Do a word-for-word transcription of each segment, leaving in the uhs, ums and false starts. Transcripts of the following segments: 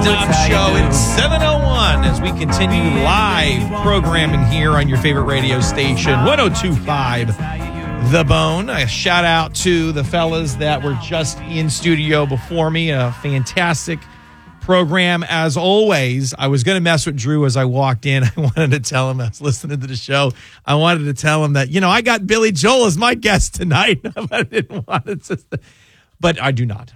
Dom Show. It's seven oh one as we continue live programming here on your favorite radio station, one oh two point five The Bone. A shout out to the fellas that were just in studio before me. A fantastic program as always. I was going to mess with Drew as I walked in. I wanted to tell him, I was listening to the show, I wanted to tell him that, you know, I got Billy Joel as my guest tonight. But I didn't want it to, but I do not.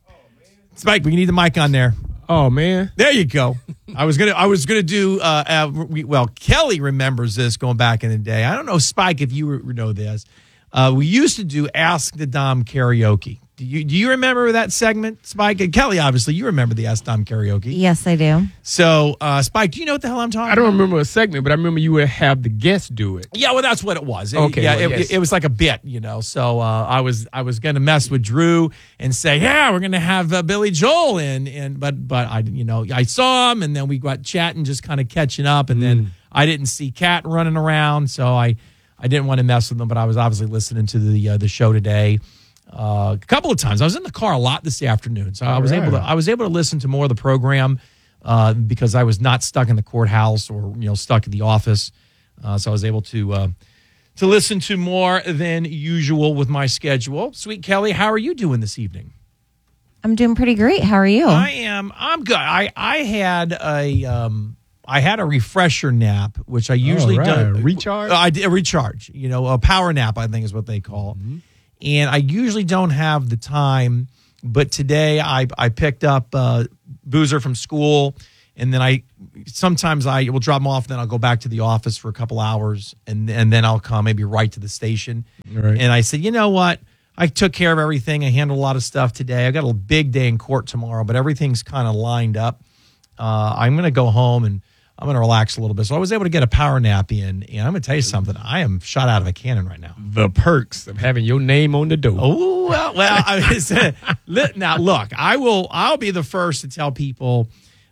Spike, we need the mic on there. Oh man, there you go. I was gonna, I was gonna do. Uh, uh, we, well, Kelly remembers this going back in the day. I don't know, Spike, if you know this. Uh, we used to do Ask the Dom karaoke. Do you do you remember that segment, Spike? And Kelly, obviously, you remember the Ask Dom karaoke. Yes, I do. So, uh, Spike, do you know what the hell I'm talking about? I don't remember a segment, but I remember you would have the guests do it. Yeah, well, that's what it was. It, okay, yeah, well, it, yes. it, it was like a bit, you know. So uh, I was I was going to mess with Drew and say, yeah, we're going to have uh, Billy Joel in, and but but I you know I saw him, and then we got chatting, just kind of catching up, and mm. then I didn't see Kat running around, so I I didn't want to mess with them, but I was obviously listening to the uh, the show today. Uh, a couple of times. I was in the car a lot this afternoon, so I was right. able to I was able to listen to more of the program uh, because I was not stuck in the courthouse or you know stuck at the office. Uh, so I was able to uh, to listen to more than usual with my schedule. Sweet Kelly, how are you doing this evening? I'm doing pretty great. How are you? I am. I'm good. I I had a um, I had a refresher nap, which I usually oh, right. do. Recharge. Uh, I did a recharge. You know, a power nap, I think is what they call. Mm-hmm. And I usually don't have the time, but today I I picked up uh, Boozer from school, and then I sometimes I will drop him off, then I'll go back to the office for a couple hours, and and then I'll come maybe right to the station. Right. And I said, you know what? I took care of everything. I handled a lot of stuff today. I got a big day in court tomorrow, but everything's kind of lined up. Uh, I'm going to go home and I'm going to relax a little bit. So I was able to get a power nap in, and I'm going to tell you something. I am shot out of a cannon right now. The perks of having your name on the door. Oh, well, well I mean, now, look, I will, I'll be the first to tell people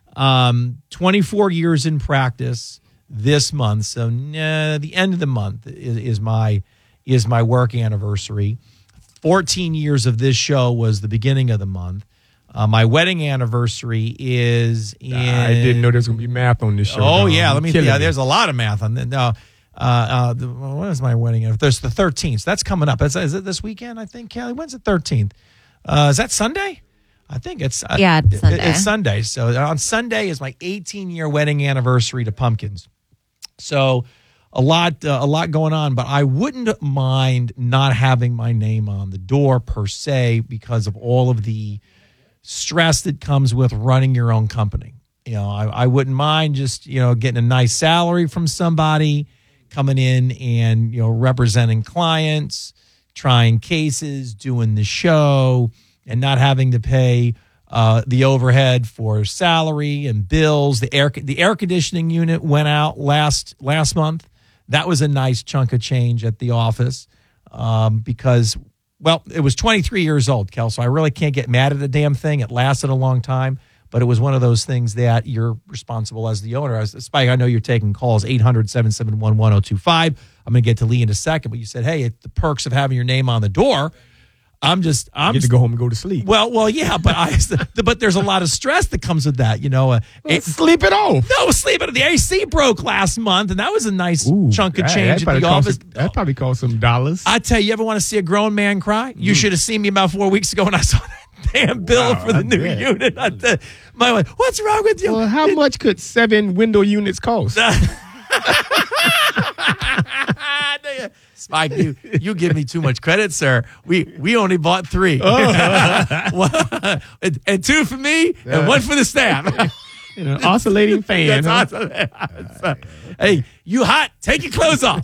um, twenty-four years in practice this month. So uh, the end of the month is, is my is my work anniversary. fourteen years of this show was the beginning of the month. Uh, my wedding anniversary is in... I didn't know there was going to be math on this show. Oh, no, yeah. I'm Let me killing yeah, it. There's a lot of math on that. No, uh, uh, the, when is my wedding anniversary? There's the thirteenth. That's coming up. Is, is it this weekend, I think, Kelly? When's the thirteenth? Uh, is that Sunday? I think it's... Uh, yeah, it's Sunday. It, it's Sunday. So on Sunday is my eighteen-year wedding anniversary to Pumpkins. So a lot, uh, a lot going on, but I wouldn't mind not having my name on the door per se because of all of the stress that comes with running your own company. You know, I, I wouldn't mind just, you know, getting a nice salary from somebody, coming in and, you know, representing clients, trying cases, doing the show, and not having to pay uh, the overhead for salary and bills. The air the air conditioning unit went out last last month. That was a nice chunk of change at the office um, because well, it was twenty-three years old, Kel, so I really can't get mad at the damn thing. It lasted a long time, but it was one of those things that you're responsible as the owner. As Spike, I know you're taking calls, eight hundred, seven seven one, one oh two five. I'm going to get to Lee in a second, but you said, hey, it's the perks of having your name on the door. I'm just, I'm you get to go home and go to sleep. Well, well, yeah, but I, but there's a lot of stress that comes with that, you know. Uh, well, it, sleep it off. No, sleep it. The A C broke last month, and that was a nice Ooh, chunk of that, change that at the office. Some, that probably cost some dollars. I tell you, you ever want to see a grown man cry? You mm. should have seen me about four weeks ago when I saw that damn bill wow, for the I new bet. unit. I, uh, my wife, what's wrong with you? Well, how it, much could seven window units cost? Spike, you, you give me too much credit, sir. We we only bought three. Oh. and, and two for me and one for the staff. You know, oscillating fan. That's huh? awesome. So, hey, you hot? Take your clothes off.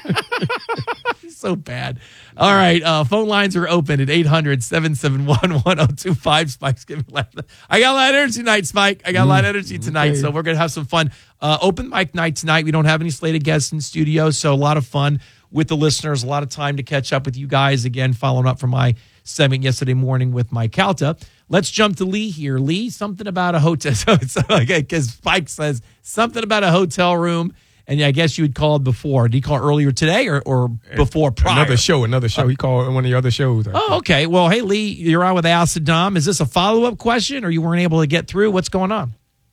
So bad. All right. Uh, phone lines are open at eight hundred, seven seven one, one oh two five. Spike's giving me laugh. I got a lot of energy tonight, Spike. I got a lot of energy tonight, okay. So we're going to have some fun. Uh, open mic night tonight. We don't have any slated guests in studio, so a lot of fun with the listeners. A lot of time to catch up with you guys. Again, following up from my segment yesterday morning with Mike Calta. Let's jump to Lee here. Lee, something about a hotel. So it's okay, because Spike says something about a hotel room And I guess you had called before. Did he call earlier today or, or before prior? Another show, another show. He called one of the other shows. I Oh, think. okay. Well, hey, Lee, you're on with Acid Dom. Is this a follow-up question or you weren't able to get through? What's going on?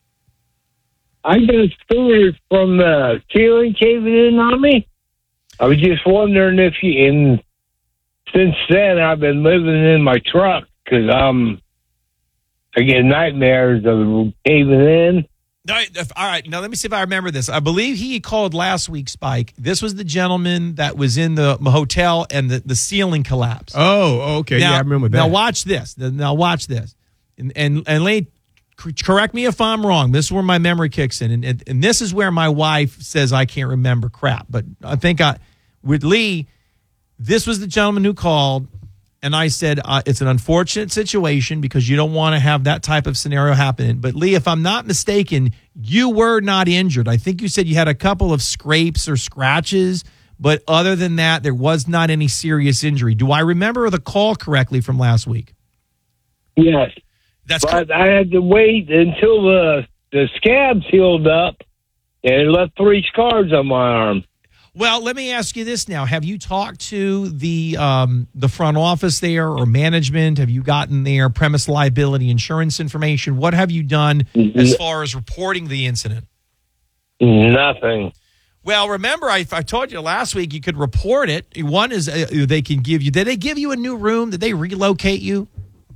I got a story from the ceiling caving in on me. I was just wondering if you, and since then I've been living in my truck because I'm, I get nightmares of caving in. All right, if- all right, now let me see if I remember this. I believe he called last week, Spike. This was the gentleman that was in the hotel and the, the ceiling collapsed. Oh, okay. Now- yeah, I remember that. Now watch this. Now watch this. And and and Lee, c- correct me if I'm wrong. This is where my memory kicks in, and, and and this is where my wife says I can't remember crap. But I think I with Lee, this was the gentleman who called, and I said uh, it's an unfortunate situation because you don't want to have that type of scenario happening. But Lee, if I'm not mistaken, you were not injured. I think you said you had a couple of scrapes or scratches. But other than that, there was not any serious injury. Do I remember the call correctly from last week? Yes. That's correct. But I had to wait until the, the scabs healed up and it left three scars on my arm. Well, let me ask you this now. Have you talked to the um, the front office there or management? Have you gotten their premise liability insurance information? What have you done as far as reporting the incident? Nothing. Well, remember, I, I told you last week you could report it. One is uh, they can give you, did they give you a new room? Did they relocate you?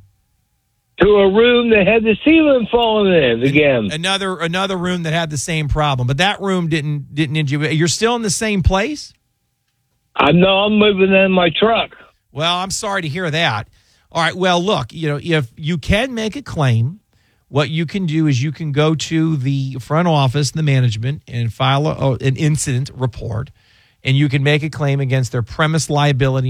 To a room that had the ceiling falling in again. Another another room that had the same problem, but that room didn't didn't injure you. You're still in the same place? I know I'm moving in my truck. Well, I'm sorry to hear that. All right. Well, look, you know, if you can make a claim, what you can do is you can go to the front office, the management, and file a, an incident report, and you can make a claim against their premise liability